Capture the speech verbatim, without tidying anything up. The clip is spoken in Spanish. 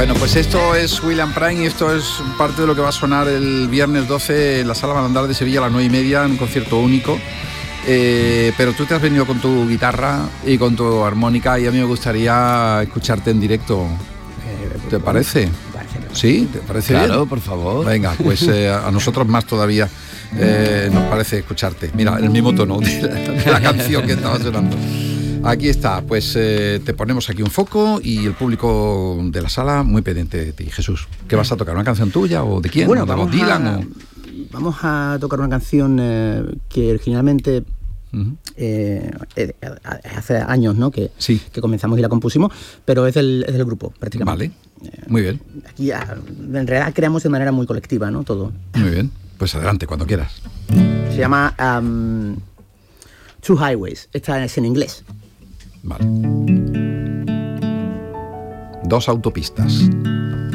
Bueno, pues esto es William Prine y esto es parte de lo que va a sonar el viernes doce en la Sala Malandar de Sevilla a las nueve y media, en un concierto único. Eh, pero tú te has venido con tu guitarra y con tu armónica y a mí me gustaría escucharte en directo. ¿Te parece? ¿Sí? ¿Te parece bien? Claro, por favor. Venga, pues eh, a nosotros más todavía eh, nos parece escucharte. Mira, el mismo tono de la, de la canción que estaba sonando. Aquí está, pues eh, te ponemos aquí un foco y el público de la sala muy pendiente de ti. Jesús, ¿qué vas a tocar? ¿Una canción tuya o de quién? Bueno, ¿O de vamos, Bob Dylan, a, o... vamos a tocar una canción eh, que originalmente Uh-huh. eh, eh, hace años, ¿no? Que, sí. que comenzamos y la compusimos, pero es del, es del grupo, prácticamente. Vale, muy bien. Eh, aquí ya, en realidad creamos de manera muy colectiva, ¿no? Todo. Muy bien, pues adelante, cuando quieras. Se llama um, Two Highways, esta es en inglés. Vale. Dos autopistas.